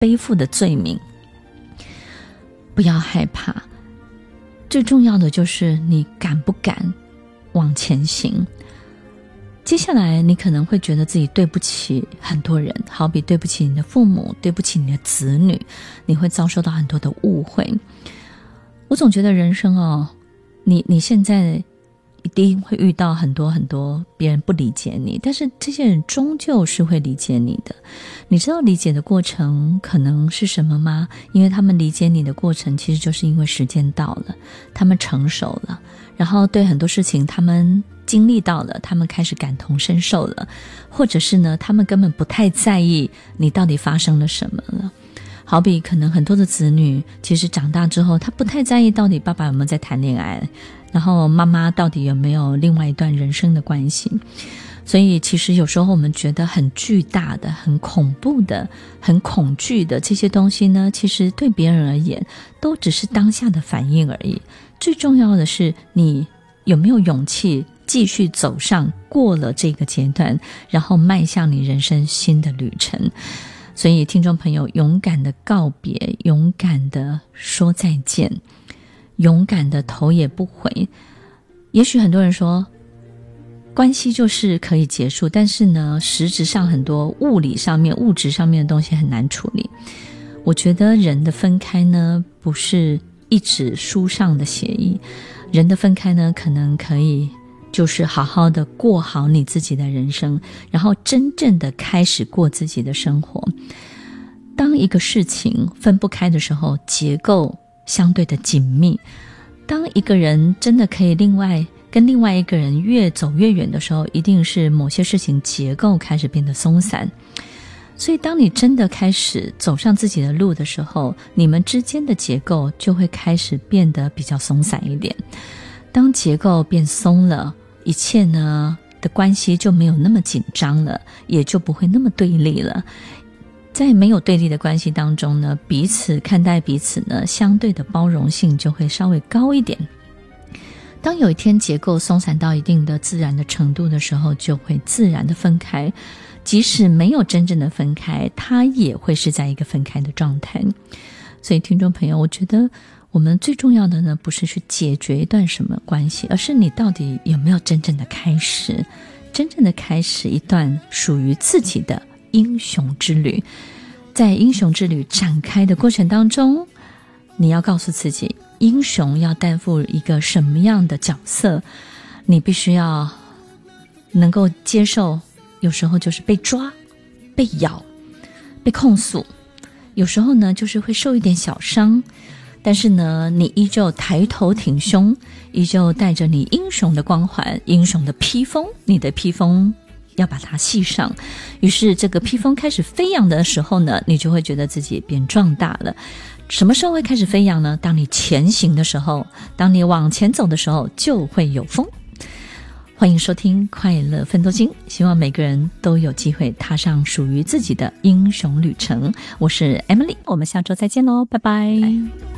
背负的罪名。不要害怕，最重要的就是你敢不敢往前行。接下来你可能会觉得自己对不起很多人，好比对不起你的父母，对不起你的子女，你会遭受到很多的误会。我总觉得人生你现在一定会遇到很多别人不理解你，但是这些人终究是会理解你的。你知道理解的过程可能是什么吗？因为他们理解你的过程，其实就是因为时间到了，他们成熟了，然后对很多事情他们经历到了，他们开始感同身受了，或者是呢，他们根本不太在意你到底发生了什么了。好比可能很多的子女其实长大之后，他不太在意到底爸爸有没有在谈恋爱，然后妈妈到底有没有另外一段人生的关系。所以其实有时候我们觉得很巨大的、很恐怖的、很恐惧的这些东西呢，其实对别人而言都只是当下的反应而已。最重要的是你有没有勇气继续走上过了这个阶段，然后迈向你人生新的旅程。所以听众朋友，勇敢的告别，勇敢的说再见，勇敢的头也不回。也许很多人说关系就是可以结束，但是呢，实质上很多物理上面、物质上面的东西很难处理。我觉得人的分开呢，不是一纸书上的协议，人的分开呢，可能可以就是好好的过好你自己的人生，然后真正的开始过自己的生活。当一个事情分不开的时候，结构相对的紧密。当一个人真的可以跟另外一个人越走越远的时候，一定是某些事情结构开始变得松散。所以当你真的开始走上自己的路的时候，你们之间的结构就会开始变得比较松散一点。当结构变松了，一切呢的关系就没有那么紧张了，也就不会那么对立了。在没有对立的关系当中呢，彼此看待彼此呢，相对的包容性就会稍微高一点。当有一天结构松散到一定的自然的程度的时候，就会自然的分开。即使没有真正的分开，它也会是在一个分开的状态。所以听众朋友，我觉得我们最重要的呢，不是去解决一段什么关系，而是你到底有没有真正的开始一段属于自己的英雄之旅。在英雄之旅展开的过程当中，你要告诉自己，英雄要担负一个什么样的角色，你必须要能够接受，有时候就是被抓、被咬、被控诉，有时候呢就是会受一点小伤，但是呢你依旧抬头挺胸，依旧带着你英雄的光环、英雄的披风，你的披风要把它系上。于是这个披风开始飞扬的时候呢，你就会觉得自己变壮大了。什么时候会开始飞扬呢？当你前行的时候，当你往前走的时候，就会有风。欢迎收听快乐分多金，希望每个人都有机会踏上属于自己的英雄旅程。我是 Emily， 我们下周再见咯，拜拜。